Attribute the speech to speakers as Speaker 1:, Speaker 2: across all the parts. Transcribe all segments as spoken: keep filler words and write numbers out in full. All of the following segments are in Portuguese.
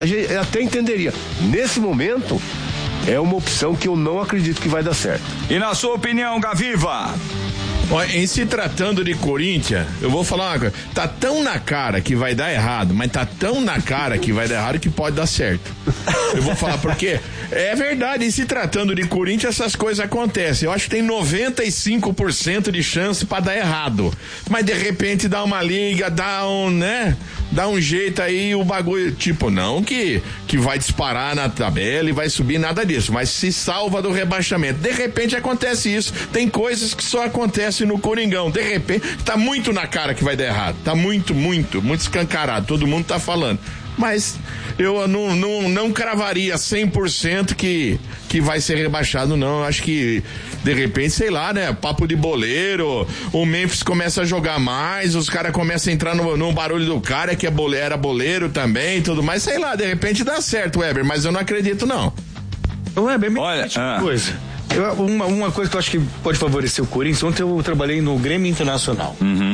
Speaker 1: a gente até entenderia. Nesse momento, é uma opção que eu não acredito que vai dar certo.
Speaker 2: E na sua opinião, Gaviva?
Speaker 3: Olha, em se tratando de Corinthians, eu vou falar uma coisa, tá tão na cara que vai dar errado, mas tá tão na cara que vai dar errado que pode dar certo. Eu vou falar por quê? É verdade, em se tratando de Corinthians, essas coisas acontecem. Eu acho que tem noventa e cinco por cento de chance pra dar errado. Mas de repente dá uma liga, dá um, né? Dá um jeito aí, o bagulho, tipo, não que, que vai disparar na tabela e vai subir, nada disso, mas se salva do rebaixamento. De repente acontece isso. Tem coisas que só acontecem no Coringão. De repente, tá muito na cara que vai dar errado. Tá muito, muito, muito escancarado. Todo mundo tá falando. Mas eu não, não, não cravaria cem por cento que, que vai ser rebaixado, não. Eu acho que, de repente, sei lá, né? Papo de boleiro, o Memphis começa a jogar mais, os caras começam a entrar no, no barulho do cara, que é boleiro, era boleiro também e tudo mais. Sei lá, de repente dá certo, Weber, mas eu não acredito, não.
Speaker 4: Weber, me
Speaker 2: Olha,
Speaker 4: uma
Speaker 2: ah.
Speaker 4: coisa. Eu, uma, uma coisa que eu acho que pode favorecer o Corinthians. Ontem eu trabalhei no Grêmio Internacional.
Speaker 2: Uhum.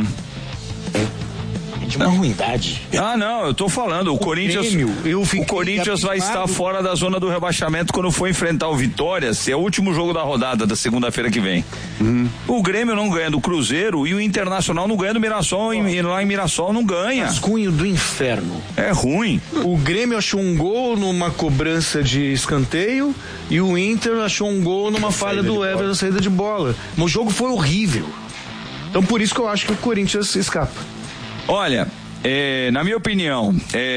Speaker 4: De uma ruindade.
Speaker 2: Ah, não, eu tô falando, o, o Corinthians
Speaker 4: Grêmio, eu
Speaker 2: o Corinthians vai estar fora da zona do rebaixamento quando for enfrentar o Vitória, se é o último jogo da rodada da segunda-feira que vem. Uhum. O Grêmio não ganha do Cruzeiro e o Internacional não ganha do Mirassol, e lá em Mirassol não ganha.
Speaker 4: Rascunho do inferno.
Speaker 2: É ruim.
Speaker 4: O Grêmio achou um gol numa cobrança de escanteio e o Inter achou um gol numa falha do Everton na saída de bola. O jogo foi horrível. Então por isso que eu acho que o Corinthians escapa.
Speaker 2: Olha, é, na minha opinião,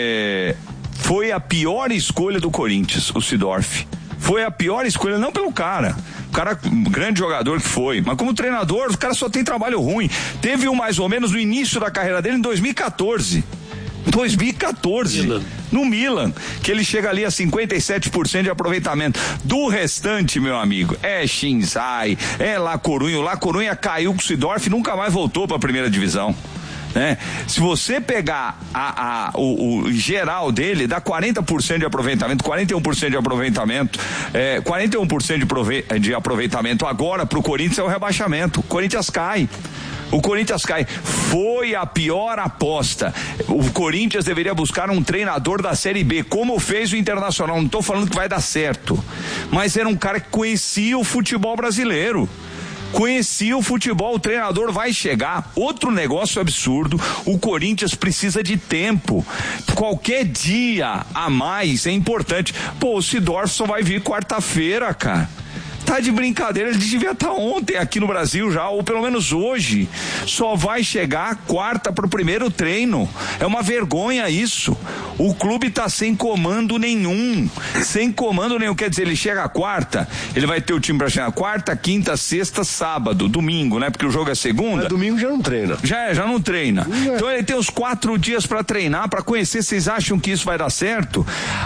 Speaker 2: é, foi a pior escolha do Corinthians, o Seedorf. Foi a pior escolha, não pelo cara. O cara, um grande jogador que foi, mas como treinador, o cara só tem trabalho ruim. Teve um mais ou menos no início da carreira dele em dois mil e quatorze. dois mil e quatorze, Milan. No Milan, que ele chega ali a cinquenta e sete por cento de aproveitamento. Do restante, meu amigo, é Shinzai, é La Corunha. O La Corunha caiu com o Seedorf e nunca mais voltou para a primeira divisão. Né? Se você pegar a, a, o, o geral dele, dá quarenta por cento de aproveitamento, quarenta e um por cento de aproveitamento, é, quarenta e um por cento de, prove, de aproveitamento. Agora pro Corinthians é o rebaixamento. O Corinthians cai. O Corinthians cai. Foi a pior aposta. O Corinthians deveria buscar um treinador da Série B, como fez o Internacional. Não estou falando que vai dar certo, mas era um cara que conhecia o futebol brasileiro. Conhecia o futebol, o treinador vai chegar. Outro negócio absurdo, o Corinthians precisa de tempo. Qualquer dia a mais é importante. Pô, o Seedorf só vai vir quarta-feira, cara. Tá de brincadeira, ele devia estar ontem aqui no Brasil já, ou pelo menos hoje. Só vai chegar quarta pro primeiro treino. É uma vergonha isso. O clube tá sem comando nenhum. Sem comando nenhum. Quer dizer, ele chega a quarta, ele vai ter o time pra chegar quarta, quinta, sexta, sábado, domingo, né? Porque o jogo é segunda.
Speaker 1: Mas domingo já não treina.
Speaker 2: Já é, já não treina.
Speaker 1: É.
Speaker 2: Então ele tem os quatro dias pra treinar, pra conhecer. Vocês acham que isso vai dar certo?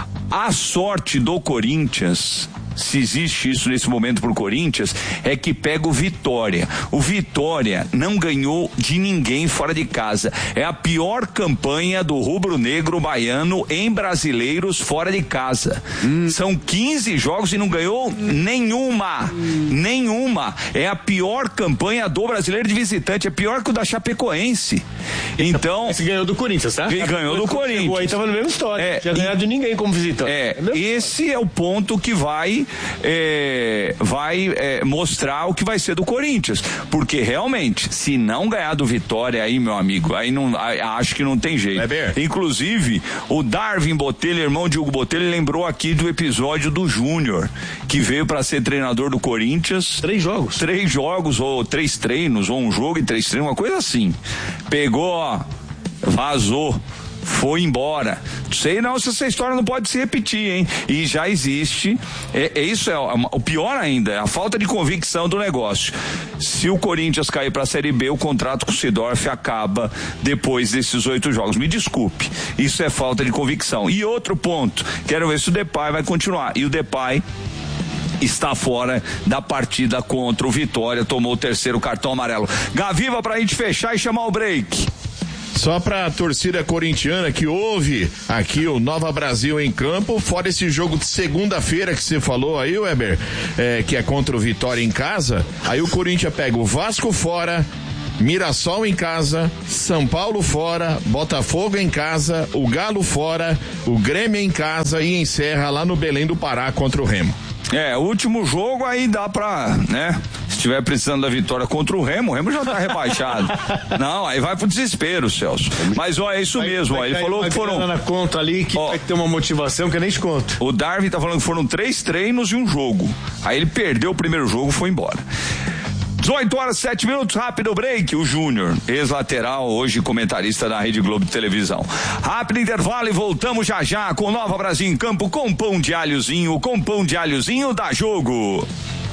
Speaker 2: A sorte do Corinthians, se existe isso nesse momento pro Corinthians, é que pega o Vitória. O Vitória não ganhou de ninguém fora de casa. É a pior campanha do rubro-negro baiano em brasileiros fora de casa. Hum. São quinze jogos e não ganhou nenhuma. Hum. Nenhuma. É a pior campanha do brasileiro de visitante. É pior que o da Chapecoense. Então.
Speaker 4: Esse ganhou do Corinthians, tá?
Speaker 2: Ganhou do Corinthians.
Speaker 1: O aí tava na mesma história.
Speaker 2: É,
Speaker 1: Tinha ganhado de ninguém como visitante.
Speaker 2: É, é esse é o ponto que vai É, vai é, mostrar o que vai ser do Corinthians, porque realmente, se não ganhar do Vitória aí, meu amigo, aí não, aí, acho que não tem jeito. É inclusive, o Darwin Botelho, irmão de Hugo Botelho, lembrou aqui do episódio do Júnior, que veio para ser treinador do Corinthians.
Speaker 4: Três jogos.
Speaker 2: Três jogos, ou três treinos, ou um jogo e três treinos, uma coisa assim. Pegou, ó, vazou, foi embora. Sei não se essa história não pode se repetir, hein? E já existe, é, é isso é o pior ainda, é a falta de convicção do negócio. Se o Corinthians cair para a Série B, o contrato com o Seedorf acaba depois desses oito jogos. Me desculpe, isso é falta de convicção. E outro ponto, quero ver se o Depay vai continuar. E o Depay está fora da partida contra o Vitória, tomou o terceiro cartão amarelo. Gaviva, pra gente fechar e chamar o break.
Speaker 3: Só pra torcida corintiana que ouve aqui o Nova Brasil em campo, fora esse jogo de segunda-feira que você falou aí, Weber, é, que é contra o Vitória em casa, aí o Corinthians pega o Vasco fora, Mirassol em casa, São Paulo fora, Botafogo em casa, o Galo fora, o Grêmio em casa e encerra lá no Belém do Pará contra o Remo.
Speaker 2: É, o último jogo aí dá pra, né? Se tiver precisando da vitória contra o Remo, o Remo já tá rebaixado. Não, aí vai pro desespero, Celso. Mas ó, é isso vai, mesmo, vai ó, ele falou que foram
Speaker 4: na conta ali que ó, vai ter uma motivação que eu nem te conto.
Speaker 2: O Darwin tá falando que foram três treinos e um jogo. Aí ele perdeu o primeiro jogo e foi embora. dezoito horas, sete minutos, rápido break. O Júnior, ex-lateral, hoje comentarista da Rede Globo de Televisão. Rápido intervalo e voltamos já já com Nova Brasil em Campo, com pão de alhozinho, com pão de alhozinho dá jogo.